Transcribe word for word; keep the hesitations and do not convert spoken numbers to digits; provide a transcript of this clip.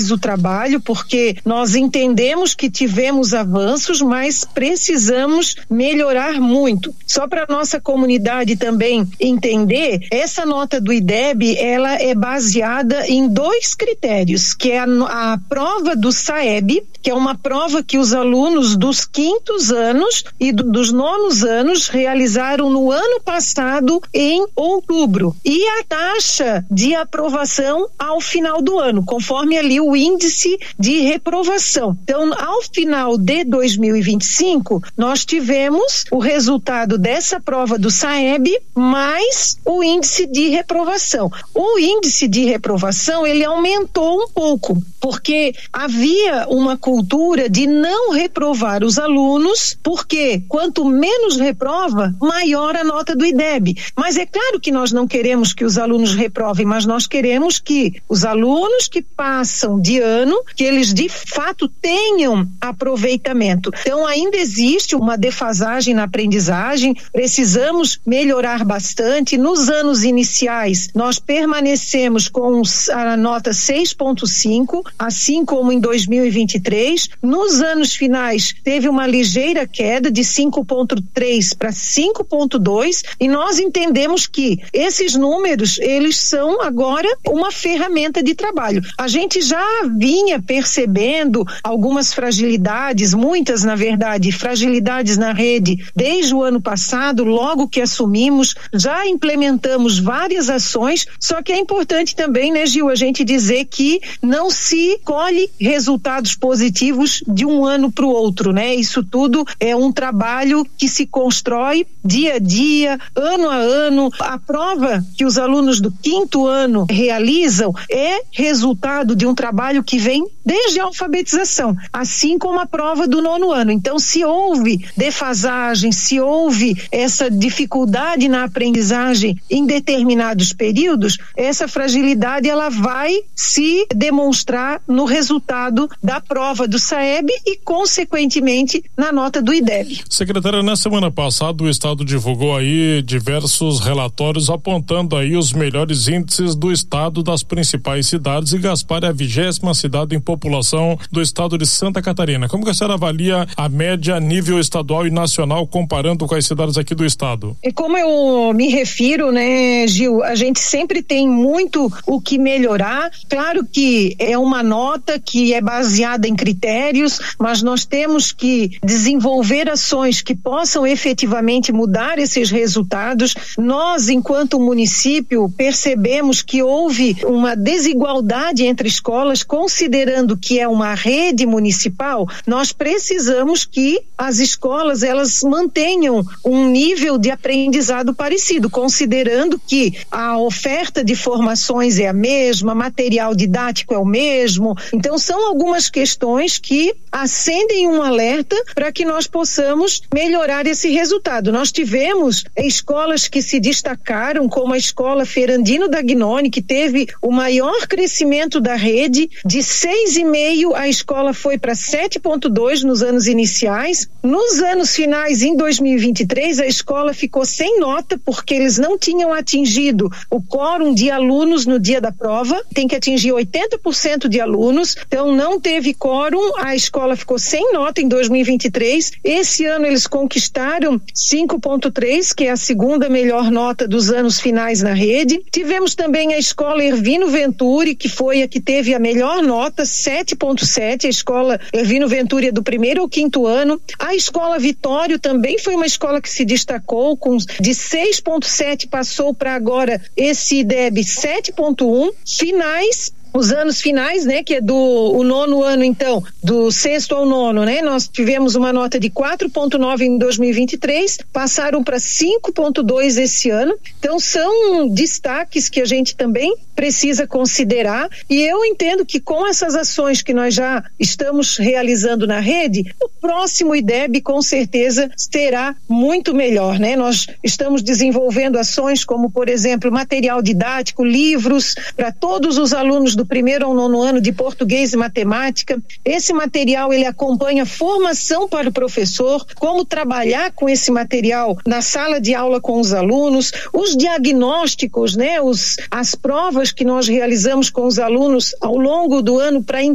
o trabalho, porque nós entendemos que tivemos avanços, mas precisamos melhorar muito. Só para nossa comunidade também entender, essa nota do I D E B, ela é baseada em dois critérios, que é a, a prova do SAEB, que é uma prova que os alunos dos quintos anos e do, dos nonos anos realizaram no ano passado em outubro, e a taxa de aprovação ao final do ano, conforme ali o índice de reprovação. Então, ao final de dois mil e vinte e cinco, nós tivemos o resultado dessa prova do SAEB mais o índice de reprovação. O índice de reprovação, ele aumentou um pouco, porque havia uma cultura de não reprovar os alunos, porque quanto menos reprova, maior a nota do I D E B. Mas é claro que nós não queremos que os alunos reprovem, mas nós queremos que os alunos que passam de ano, que eles de fato tenham aproveitamento. Então ainda existe uma defasagem na aprendizagem, precisamos melhorar bastante. Nos anos iniciais, nós permanecemos com a nota seis ponto cinco, assim como em dois mil e vinte e três. Nos anos finais, teve uma ligeira queda de cinco ponto três para cinco ponto dois, e nós entendemos que esses números, eles são agora uma ferramenta de trabalho. A gente já vinha percebendo algumas fragilidades, muitas na verdade, fragilidades na rede desde o ano passado, logo que assumimos, já implementamos várias ações, só que é importante também, né, Gil, a gente dizer que não se colhe resultados positivos de um ano para o outro, né? Isso tudo é um trabalho que se constrói dia a dia, ano a ano. A prova que os alunos do quinto ano realizam é resultado de um trabalho que vem desde a alfabetização, assim como a prova do nono ano. Então, se houve defasagem, se houve essa dificuldade na aprendizagem em determinados períodos, essa fragilidade ela vai se demonstrar no resultado da prova do SAEB e, consequentemente, na nota do I D E B. Secretária, na semana passada o Estado divulgou aí diversos relatórios apontando aí os melhores índices do Estado, das principais cidades, e Gaspar é a vigésima cidade em população do Estado de Santa Catarina. Como que a senhora avalia a média a nível estadual e nacional comparando com as cidades aqui do Estado? E como eu me refiro, né, Gil, a gente sempre tem muito o que melhorar. Claro que é uma nota que é baseada em critérios, mas nós temos que desenvolver ações que possam efetivamente mudar esses resultados. Nós, enquanto município, percebemos que houve uma desigualdade entre escolas, considerando que é uma rede municipal. Nós precisamos que as escolas elas mantenham um nível de aprendizado parecido, considerando que a oferta de formações é a mesma, material didático é o mesmo. Então são algumas questões que acendem um alerta para que nós possamos melhorar esse resultado. Nós tivemos escolas que se destacaram, como a escola Ferrandino Dagnoni, que teve o maior crescimento da rede. De seis vírgula cinco a escola foi para sete ponto dois nos anos iniciais. Nos anos finais, em dois mil e vinte e três, a escola ficou sem nota porque eles não tinham atingido o quórum de alunos no dia da prova. Tem que atingir oitenta por cento de alunos, então não teve quórum, a escola ficou sem nota em dois mil e vinte e três. Esse ano eles conquistaram cinco ponto três, que é a segunda melhor nota dos anos finais na rede. Tivemos também a escola Ervino Venturi, que foi a que teve a melhor nota, sete ponto sete, a escola Ervino Venturi é do primeiro ao quinto ano. A escola Vitório também foi uma escola que se destacou, com de seis ponto sete passou para agora esse I D E B sete ponto um. Finais, os anos finais, né, que é do o nono ano, então, do sexto ao nono, né, nós tivemos uma nota de quatro ponto nove em dois mil e vinte e três, passaram para cinco ponto dois esse ano. Então são destaques que a gente também precisa considerar, e eu entendo que com essas ações que nós já estamos realizando na rede, o próximo I D E B com certeza será muito melhor, né? Nós estamos desenvolvendo ações como, por exemplo, material didático, livros para todos os alunos do primeiro ao nono ano de português e matemática. Esse material ele acompanha formação para o professor, como trabalhar com esse material na sala de aula com os alunos, os diagnósticos, né? Os, as provas que nós realizamos com os alunos ao longo do ano para